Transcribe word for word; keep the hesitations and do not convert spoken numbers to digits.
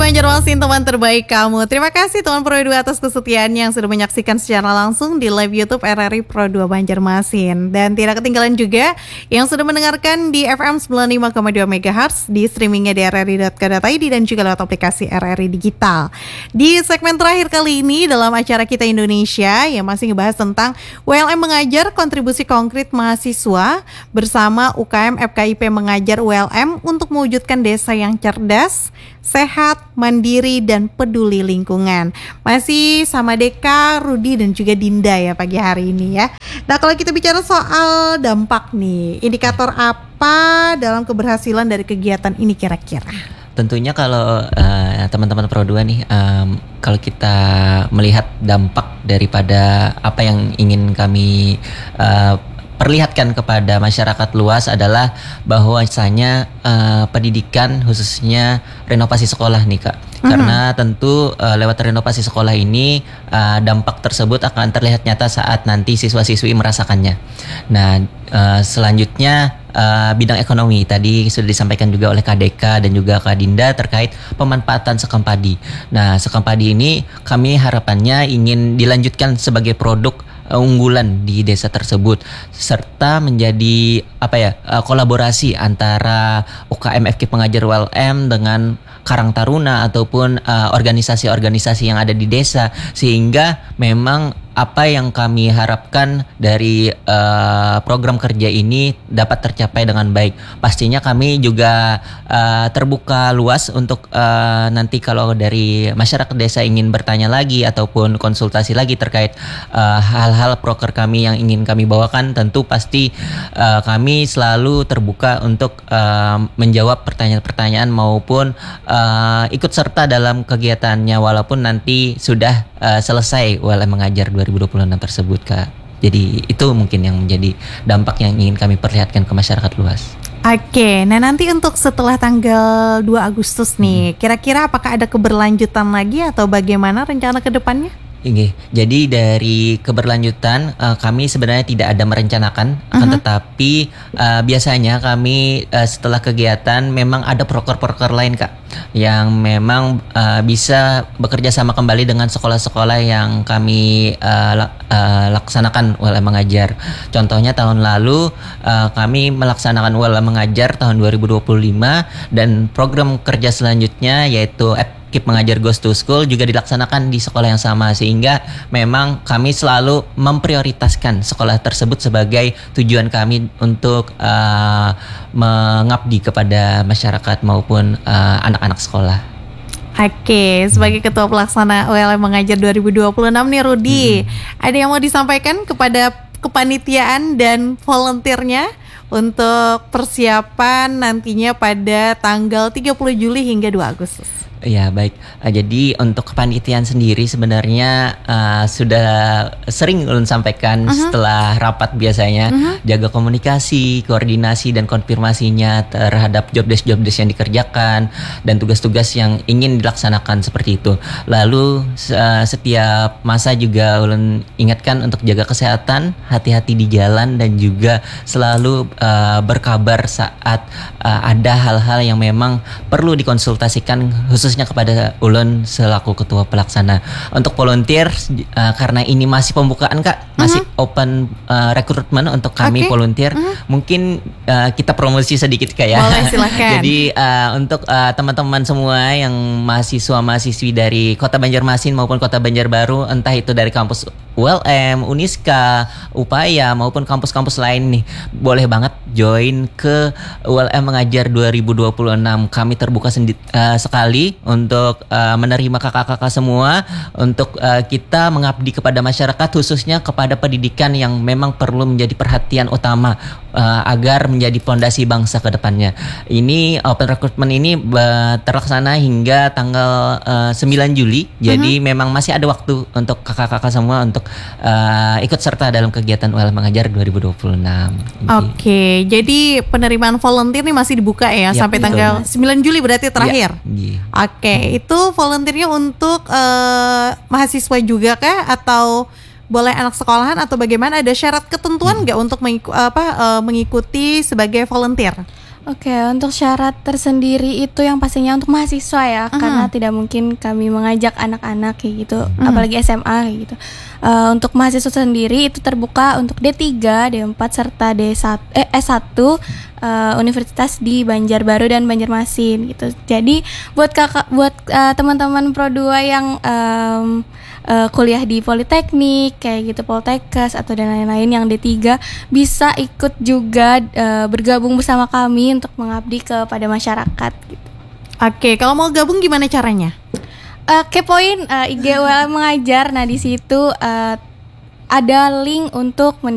Banjarmasin, teman terbaik kamu. Terima kasih teman Pro dua atas kesetiaannya yang sudah menyaksikan secara langsung di live YouTube R R I Pro dua Banjarmasin. Dan tidak ketinggalan juga yang sudah mendengarkan di F M sembilan puluh lima koma dua megahertz, di streamingnya di r r i dot co dot i d dan juga lewat aplikasi R R I Digital. Di segmen terakhir kali ini dalam acara Kita Indonesia yang masih ngebahas tentang W L M Mengajar, kontribusi konkret mahasiswa bersama U K M F K I P Mengajar W L M untuk mewujudkan desa yang cerdas, sehat, mandiri, dan peduli lingkungan. Masih sama Deka, Rudi, dan juga Dinda ya pagi hari ini ya. Nah, kalau kita bicara soal dampak nih, indikator apa dalam keberhasilan dari kegiatan ini kira-kira? Tentunya kalau uh, teman-teman Pro dua nih, um, kalau kita melihat dampak daripada apa yang ingin kami uh, perlihatkan kepada masyarakat luas adalah bahwasanya uh, pendidikan khususnya renovasi sekolah nih Kak. Mm-hmm. Karena tentu uh, lewat renovasi sekolah ini uh, dampak tersebut akan terlihat nyata saat nanti siswa-siswi merasakannya. Nah, uh, selanjutnya uh, bidang ekonomi tadi sudah disampaikan juga oleh Kak Deka dan juga Kak Dinda terkait pemanfaatan sekam padi. Nah, sekam padi ini kami harapannya ingin dilanjutkan sebagai produk unggulan di desa tersebut serta menjadi apa ya uh, kolaborasi antara U K M F K I P Mengajar W L M dengan Karang Taruna ataupun uh, organisasi-organisasi yang ada di desa, sehingga memang apa yang kami harapkan dari uh, program kerja ini dapat tercapai dengan baik. Pastinya kami juga uh, terbuka luas untuk uh, nanti kalau dari masyarakat desa ingin bertanya lagi ataupun konsultasi lagi terkait uh, hal-hal proker kami yang ingin kami bawakan, tentu pasti uh, kami selalu terbuka untuk uh, menjawab pertanyaan-pertanyaan maupun uh, ikut serta dalam kegiatannya walaupun nanti sudah uh, selesai W L M Mengajar dua ribu dua puluh enam tersebut Kak. Jadi itu mungkin yang menjadi dampak yang ingin kami perlihatkan ke masyarakat luas. Oke, nah nanti untuk setelah tanggal dua Agustus nih, hmm. kira-kira apakah ada keberlanjutan lagi atau bagaimana rencana ke depannya? Oke, jadi dari keberlanjutan uh, kami sebenarnya tidak ada merencanakan, uh-huh. akan tetapi uh, biasanya kami uh, setelah kegiatan memang ada proker-proker lain Kak yang memang uh, bisa bekerja sama kembali dengan sekolah-sekolah yang kami uh, uh, laksanakan W L M Mengajar. Contohnya tahun lalu uh, kami melaksanakan W L M Mengajar tahun dua ribu dua puluh lima dan program kerja selanjutnya yaitu K I P Mengajar Goes to School juga dilaksanakan di sekolah yang sama, sehingga memang kami selalu memprioritaskan sekolah tersebut sebagai tujuan kami untuk uh, mengabdi kepada masyarakat maupun uh, anak-anak sekolah. Oke, sebagai Ketua Pelaksana W L M Mengajar dua ribu dua puluh enam nih Rudi, hmm. ada yang mau disampaikan kepada kepanitiaan dan volunteernya untuk persiapan nantinya pada tanggal tiga puluh Juli hingga dua Agustus? Ya baik, uh, jadi untuk kepanitiaan sendiri sebenarnya uh, sudah sering ulun sampaikan uh-huh. setelah rapat biasanya uh-huh. jaga komunikasi, koordinasi dan konfirmasinya terhadap jobdesk jobdesk yang dikerjakan dan tugas-tugas yang ingin dilaksanakan seperti itu. Lalu uh, setiap masa juga ulun ingatkan untuk jaga kesehatan, hati-hati di jalan dan juga selalu uh, berkabar saat uh, ada hal-hal yang memang perlu dikonsultasikan khusus khususnya kepada ulun selaku ketua pelaksana. Untuk volunteer uh, karena ini masih pembukaan Kak, masih uh-huh. open uh, rekrutmen untuk kami okay. volunteer. Uh-huh. Mungkin uh, kita promosi sedikit Kak ya. Boleh, silakan. Jadi uh, untuk uh, teman-teman semua yang mahasiswa-mahasiswi dari Kota Banjarmasin maupun Kota Banjarbaru, entah itu dari kampus W L M, Uniska, Upaya maupun kampus-kampus lain nih, boleh banget join ke W L M Mengajar dua ribu dua puluh enam. Kami terbuka sendi- uh, sekali untuk uh, menerima kakak-kakak semua untuk uh, kita mengabdi kepada masyarakat, khususnya kepada pendidikan yang memang perlu menjadi perhatian utama uh, agar menjadi fondasi bangsa ke depannya. Ini open recruitment ini uh, terlaksana hingga tanggal uh, sembilan Juli. Jadi uh-huh. memang masih ada waktu untuk kakak-kakak semua untuk uh, ikut serta dalam kegiatan W L M Mengajar dua ribu dua puluh enam. Oke, okay, jadi penerimaan volunteer nih masih dibuka ya, ya sampai betul. Tanggal sembilan Juli berarti terakhir. Ya, ya. Oke, okay, hmm. itu volunteernya untuk uh, mahasiswa juga kah atau boleh anak sekolahan atau bagaimana? Ada syarat ketentuan nggak hmm. untuk mengiku, apa, uh, mengikuti sebagai volunteer? Oke, untuk syarat tersendiri itu yang pastinya untuk mahasiswa ya, Aha. karena tidak mungkin kami mengajak anak-anak kayak gitu, Mhm. apalagi S M A kayak gitu. Eh, untuk mahasiswa sendiri itu terbuka untuk D tiga, D empat serta D satu eh S satu eh, universitas di Banjarbaru dan Banjarmasin gitu. Jadi buat kakak buat eh, teman-teman Pro dua yang em, eh, kuliah di Politeknik kayak gitu, Poltekkes atau dan lain-lain yang D tiga bisa ikut juga eh, bergabung bersama kami untuk mengabdi kepada masyarakat gitu. Oke, kalau mau gabung gimana caranya? Eh, kepoin eh, I G U L M Mengajar. Nah, di situ eh, ada link untuk